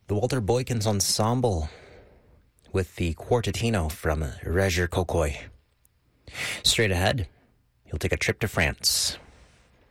the Walter Boykins Ensemble with the Quartetino from Reger Kokoi. Straight ahead, you'll take a trip to France.